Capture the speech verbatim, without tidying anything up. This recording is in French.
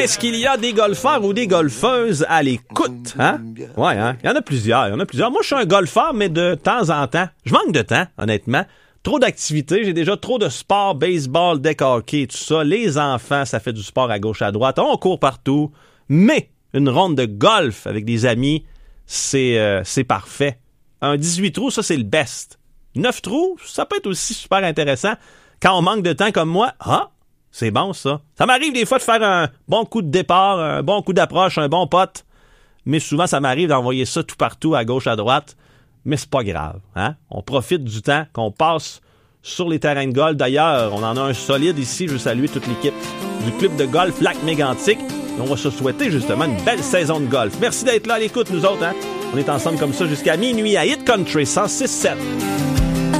Est-ce qu'il y a des golfeurs ou des golfeuses à l'écoute, hein? Ouais, hein? Il y en a plusieurs, il y en a plusieurs. Moi, je suis un golfeur, mais de temps en temps. Je manque de temps, honnêtement. Trop d'activités, j'ai déjà trop de sport, baseball, deck hockey, tout ça. Les enfants, ça fait du sport à gauche, à droite. On court partout. Mais une ronde de golf avec des amis, c'est, euh, c'est parfait. Un dix-huit trous, ça, c'est le best. neuf trous, ça peut être aussi super intéressant. Quand on manque de temps comme moi, ah, c'est bon, ça. Ça m'arrive des fois de faire un bon coup de départ, un bon coup d'approche, un bon putt. Mais souvent, ça m'arrive d'envoyer ça tout partout, à gauche, à droite. Mais c'est pas grave, hein? On profite du temps qu'on passe sur les terrains de golf. D'ailleurs, on en a un solide ici. Je veux saluer toute l'équipe du club de golf Lac-Mégantic. On va se souhaiter justement une belle saison de golf. Merci d'être là à l'écoute, nous autres, hein? On est ensemble comme ça jusqu'à minuit à Hit Country cent six sept.